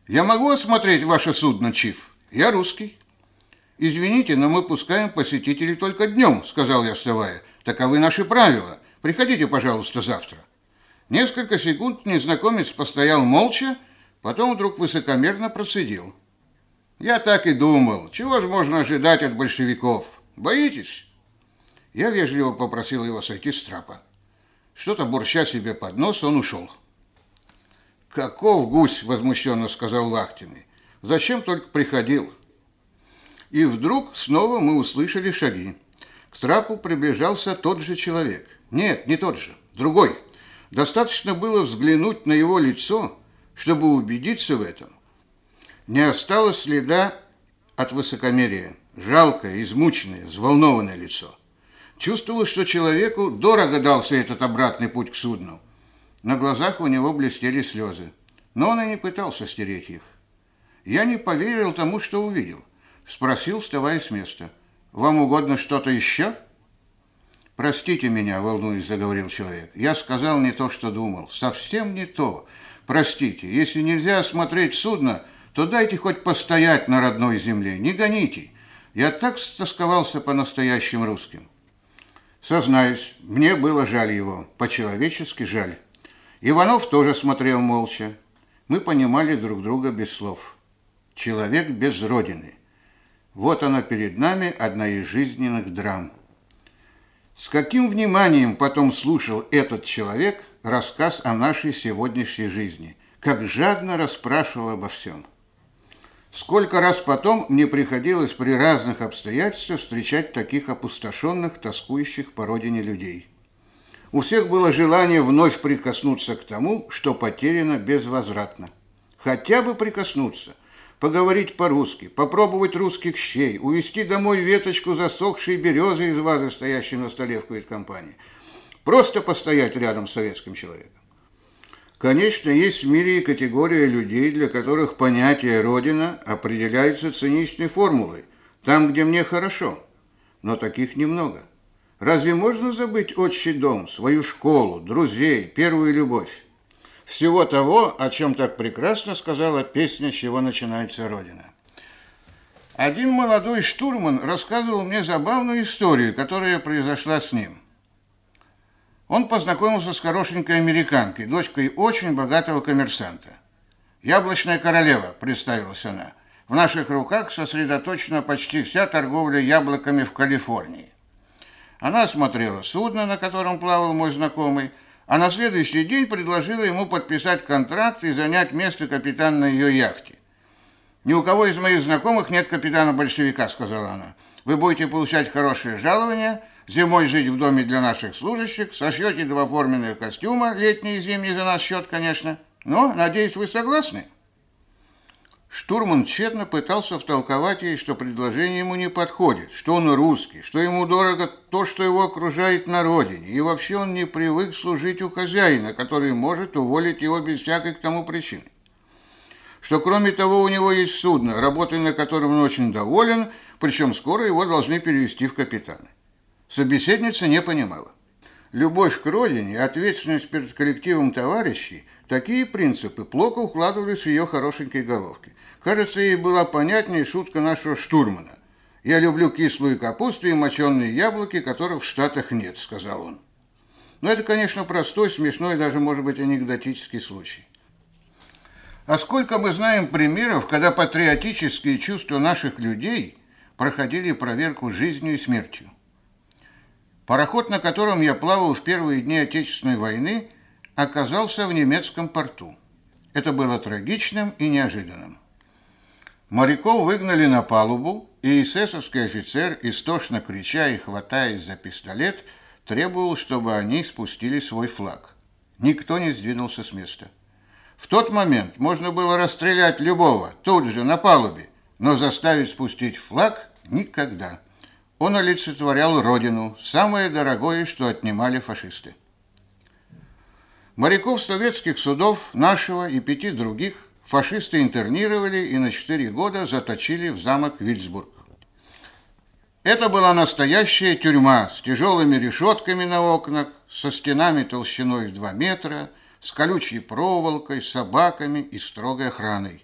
Я могу осмотреть ваше судно, Чиф? Я русский. Извините, но мы пускаем посетителей только днем, сказал я, вставая. Таковы наши правила. Приходите, пожалуйста, завтра. Несколько секунд незнакомец постоял молча, потом вдруг высокомерно процедил. Я так и думал. Чего же можно ожидать от большевиков? Боитесь? Я вежливо попросил его сойти с трапа. Что-то бурча себе под нос, он ушел. «Каков гусь!» – возмущенно сказал вахтенный. «Зачем только приходил?» И вдруг снова мы услышали шаги. К трапу приближался тот же человек. Нет, не тот же, другой. Достаточно было взглянуть на его лицо, чтобы убедиться в этом. Не осталось следа от высокомерия. Жалкое, измученное, взволнованное лицо. Чувствовалось, что человеку дорого дался этот обратный путь к судну. На глазах у него блестели слезы, но он и не пытался стереть их. Я не поверил тому, что увидел. Спросил, вставая с места. «Вам угодно что-то еще?» «Простите меня», — волнуясь, заговорил человек. «Я сказал не то, что думал. Совсем не то. Простите, если нельзя осмотреть судно, то дайте хоть постоять на родной земле. Не гоните. Я так стосковался по настоящим русским». Сознаюсь, мне было жаль его, по-человечески жаль. Иванов тоже смотрел молча. Мы понимали друг друга без слов. Человек без родины. Вот она перед нами, одна из жизненных драм. С каким вниманием потом слушал этот человек рассказ о нашей сегодняшней жизни, как жадно расспрашивал обо всем. Сколько раз потом мне приходилось при разных обстоятельствах встречать таких опустошенных, тоскующих по родине людей. У всех было желание вновь прикоснуться к тому, что потеряно безвозвратно. Хотя бы прикоснуться, поговорить по-русски, попробовать русских щей, увезти домой веточку засохшей березы из вазы, стоящей на столе в кают-компании. Просто постоять рядом с советским человеком. Конечно, есть в мире и категория людей, для которых понятие «родина» определяется циничной формулой «там, где мне хорошо». Но таких немного. Разве можно забыть отчий дом, свою школу, друзей, первую любовь? Всего того, о чем так прекрасно сказала песня «С чего начинается Родина». Один молодой штурман рассказывал мне забавную историю, которая произошла с ним. Он познакомился с хорошенькой американкой, дочкой очень богатого коммерсанта. «Яблочная королева», — представилась она. «В наших руках сосредоточена почти вся торговля яблоками в Калифорнии». Она осмотрела судно, на котором плавал мой знакомый, а на следующий день предложила ему подписать контракт и занять место капитана на ее яхте. «Ни у кого из моих знакомых нет капитана-большевика», — сказала она. «Вы будете получать хорошее жалование, зимой жить в доме для наших служащих, сошьете 2 форменных костюма, летние и зимние за наш счет, конечно. Но, надеюсь, вы согласны?» Штурман тщетно пытался втолковать ей, что предложение ему не подходит, что он русский, что ему дорого то, что его окружает на родине, и вообще он не привык служить у хозяина, который может уволить его без всякой к тому причины. Что, кроме того, у него есть судно, работой на котором он очень доволен, причем скоро его должны перевести в капитаны. Собеседница не понимала. Любовь к родине, ответственность перед коллективом товарищей – такие принципы плохо укладывались в ее хорошенькой головке. Кажется, ей была понятнее шутка нашего штурмана. «Я люблю кислую капусту и моченые яблоки, которых в Штатах нет», – сказал он. Но это, конечно, простой, смешной, даже, может быть, анекдотический случай. А сколько мы знаем примеров, когда патриотические чувства наших людей проходили проверку жизнью и смертью. Пароход, на котором я плавал в первые дни Отечественной войны, оказался в немецком порту. Это было трагичным и неожиданным. Моряков выгнали на палубу, и эсэсовский офицер, истошно крича и хватаясь за пистолет, требовал, чтобы они спустили свой флаг. Никто не сдвинулся с места. В тот момент можно было расстрелять любого, тут же, на палубе, но заставить спустить флаг – никогда. Он олицетворял родину, самое дорогое, что отнимали фашисты. Моряков советских судов, нашего и 5 других, фашисты интернировали и на 4 года заточили в замок Вильсбург. Это была настоящая тюрьма с тяжелыми решетками на окнах, со стенами толщиной в 2 метра, с колючей проволокой, собаками и строгой охраной.